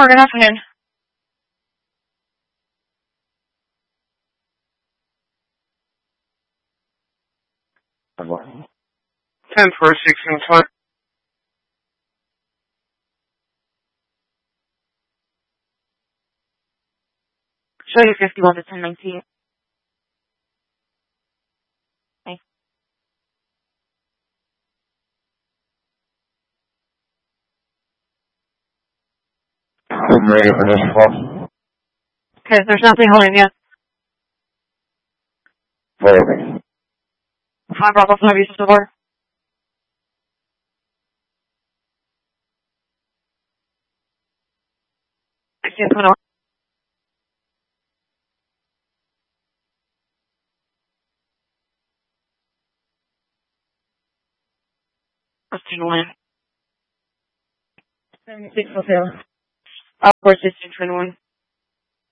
Tower, good afternoon. What? 10-4-16-20. Show you 51 to 1019. Thanks. I'm ready for this call. Okay, there's nothing holding you. Whatever. 5 Bravo 5 uses the door. I see it coming over. Let's take a line. 76 hotel. Of course, it's 21.